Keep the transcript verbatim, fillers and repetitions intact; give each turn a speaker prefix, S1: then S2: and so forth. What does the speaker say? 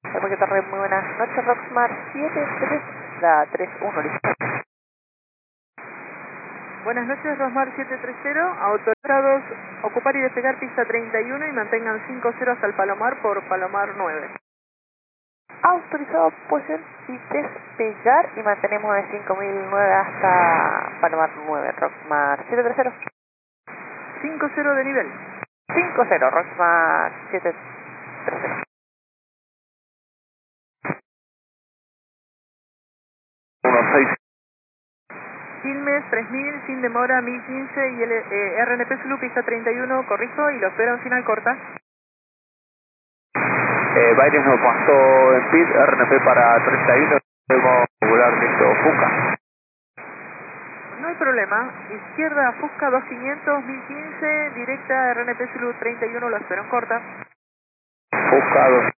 S1: Porque Torre, muy buenas noches, Roxmar siete tres, la tres uno, listo.
S2: Buenas noches, Rosmar siete tres cero, autorizados ocupar y despegar pista treinta y uno y mantengan cinco cero hasta el Palomar por Palomar nueve.
S1: Autorizado posición y despegar y mantenemos en cinco mil nueve hasta Palomar nueve, Roxmar siete tres cero.
S2: cinco cero de nivel.
S1: cinco cero, Roxmar siete tres cero.
S3: uno seis.
S2: Quilmes tres mil, sin demora mil quince y el eh, R N P Zulu pista treinta y uno, corrijo, y lo espero en final corta.
S3: Eh, Byron nos pasó en pit, R N P para treinta y uno, debemos regular listo, Fuca.
S2: No hay problema, izquierda Fusca dos quinientos, mil quince, directa R N P Zulu treinta y uno, lo espero en corta.
S3: Fuca dos.